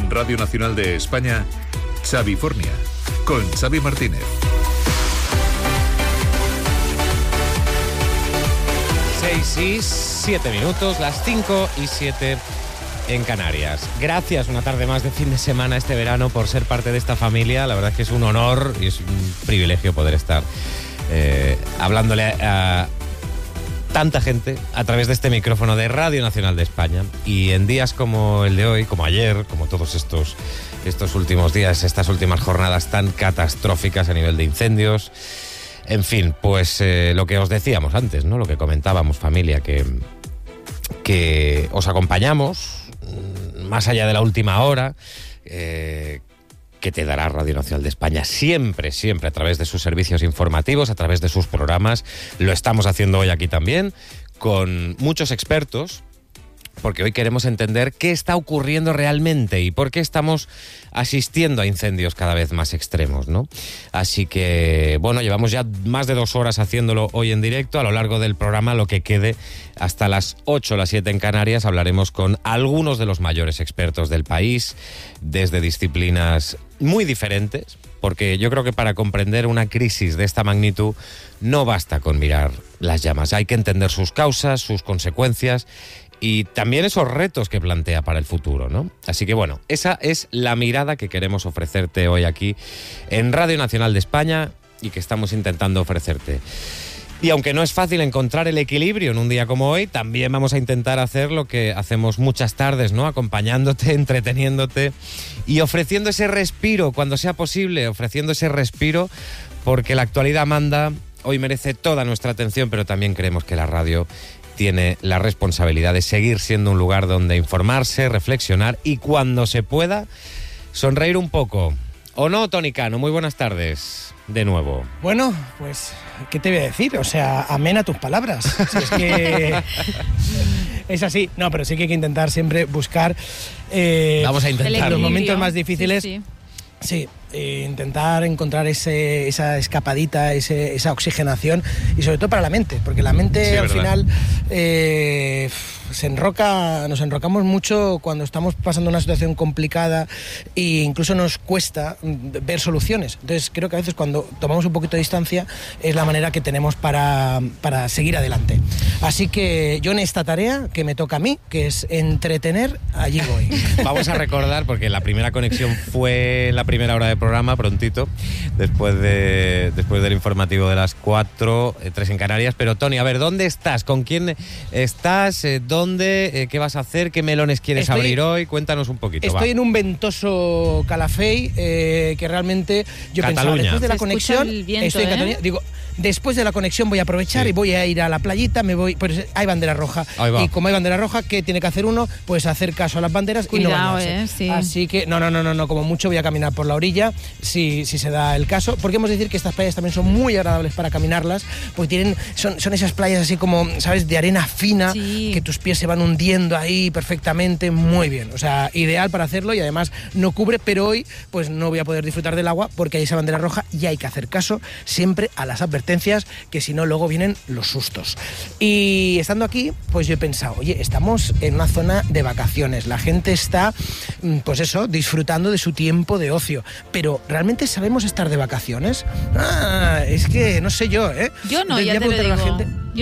En Radio Nacional de España, Xavifornia, con Xavi Martínez. 6:07, las 5:07 en Canarias. Gracias una tarde más de fin de semana este verano por ser parte de esta familia. La verdad es que es un honor y es un privilegio poder estar hablándole a tanta gente a través de este micrófono de Radio Nacional de España. Y en días como el de hoy, como ayer, como todos estos últimos días, estas últimas jornadas tan catastróficas a nivel de incendios. En fin, pues lo que os decíamos antes, ¿no? Lo que comentábamos, familia, que os acompañamos más allá de la última hora, que te dará Radio Nacional de España siempre a través de sus servicios informativos, a través de sus programas. Lo estamos haciendo hoy aquí también, con muchos expertos, porque hoy queremos entender qué está ocurriendo realmente y por qué estamos asistiendo a incendios cada vez más extremos, ¿no? Así que, bueno, llevamos ya más de 2 horas haciéndolo hoy en directo. A lo largo del programa, lo que quede, hasta las 8 o las 7 en Canarias, hablaremos con algunos de los mayores expertos del país, desde disciplinas muy diferentes, porque yo creo que para comprender una crisis de esta magnitud no basta con mirar las llamas. Hay que entender sus causas, sus consecuencias y también esos retos que plantea para el futuro, ¿no? Así que bueno, esa es la mirada que queremos ofrecerte hoy aquí en Radio Nacional de España y que estamos intentando ofrecerte. Y aunque no es fácil encontrar el equilibrio en un día como hoy, también vamos a intentar hacer lo que hacemos muchas tardes, ¿no? Acompañándote, entreteniéndote y ofreciendo ese respiro cuando sea posible, ofreciendo ese respiro porque la actualidad manda, hoy merece toda nuestra atención, pero también creemos que la radio tiene la responsabilidad de seguir siendo un lugar donde informarse, reflexionar y cuando se pueda, sonreír un poco. ¿O no, Tony Cano? Muy buenas tardes, de nuevo. Bueno, pues, ¿qué te voy a decir? O sea, amén a tus palabras. Si es que es así. No, pero sí que hay que intentar siempre buscar vamos a intentar los momentos más difíciles. Sí. Sí, intentar encontrar esa escapadita, esa oxigenación y sobre todo para la mente, porque la mente sí, al ¿verdad? Final nos enrocamos mucho cuando estamos pasando una situación complicada e incluso nos cuesta ver soluciones. Entonces creo que a veces cuando tomamos un poquito de distancia es la manera que tenemos para seguir adelante. Así que yo en esta tarea que me toca a mí, que es entretener, allí voy. Vamos a recordar, porque la primera conexión fue en la primera hora de programa, prontito, después del informativo de las 4, 3 en Canarias. Pero Tony, a ver, ¿dónde estás? ¿Con quién estás? ¿Dónde? ¿Qué vas a hacer? ¿Qué melones quieres abrir hoy? Cuéntanos un poquito. Estoy en un ventoso Calafell, que realmente yo pensaba, después de la conexión, estoy en Cataluña, digo, después de la conexión voy a aprovechar y voy a ir a la playita, pues hay bandera roja. Y como hay bandera roja, ¿qué tiene que hacer uno? Pues hacer caso a las banderas. Cuidado, y no bañarse. Sí. Así que, no, como mucho voy a caminar por la orilla, si se da el caso, porque hemos de decir que estas playas también son muy agradables para caminarlas, porque son esas playas así como, ¿sabes?, de arena fina, que tus pies se van hundiendo ahí perfectamente, muy bien, o sea, ideal para hacerlo y además no cubre, pero hoy pues no voy a poder disfrutar del agua porque hay esa bandera roja y hay que hacer caso siempre a las advertencias, que si no luego vienen los sustos. Y estando aquí, pues yo he pensado, oye, estamos en una zona de vacaciones, la gente está, pues eso, disfrutando de su tiempo de ocio, pero ¿realmente sabemos estar de vacaciones? Es que no sé yo, ¿eh? Yo no, ya te lo digo.